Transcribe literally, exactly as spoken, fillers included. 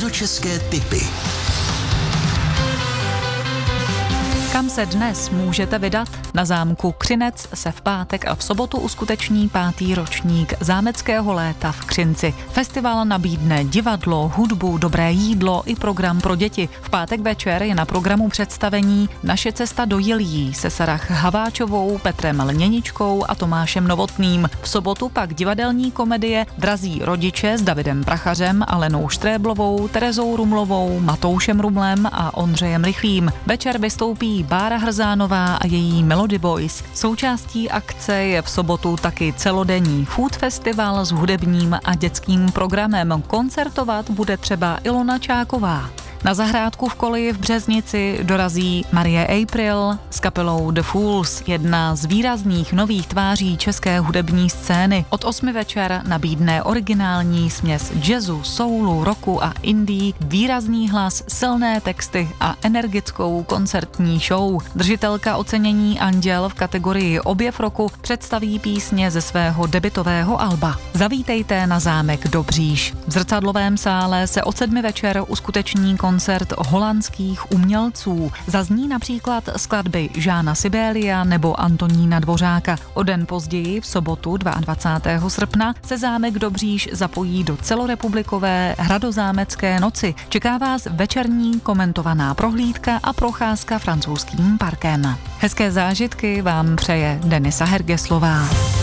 Středočeské tipy. Kam se dnes můžete vydat? Na zámku Křinec se v pátek a v sobotu uskuteční pátý ročník zámeckého léta v Křinci. Festival nabídne divadlo, hudbu, dobré jídlo i program pro děti. V pátek večer je na programu představení Naše cesta do Jiljí se Sarah Haváčovou, Petrem Lněničkou a Tomášem Novotným. V sobotu pak divadelní komedie Drazí rodiče s Davidem Prachařem, Alenou Štréblovou, Terezou Rumlovou, Matoušem Rumlem a Ondřejem Rychlým. Večer vystoupí Bára Hrzánová a její Melody Boys. Součástí akce je v sobotu taky celodenní food festival s hudebním a dětským programem. Koncertovat bude třeba Ilona Čáková. Na zahrádku v Koleji v Březnici dorazí Marie April s kapelou The Fools, jedna z výrazných nových tváří české hudební scény. Od osmi večer nabídne originální směs jazzu, soulu, rocku a indie, výrazný hlas, silné texty a energickou koncertní show. Držitelka ocenění Anděl v kategorii Objev roku představí písně ze svého debutového alba. Zavítejte na zámek Dobříš. V zrcadlovém sále se od sedmi večer uskuteční koncert holandských umělců. Zazní například skladby Žána Sibélia nebo Antonína Dvořáka. O den později, v sobotu dvacátého druhého srpna, se zámek Dobříš zapojí do celorepublikové hradozámecké noci. Čeká vás večerní komentovaná prohlídka a procházka francouzským parkem. Hezké zážitky vám přeje Denisa Hergeslová.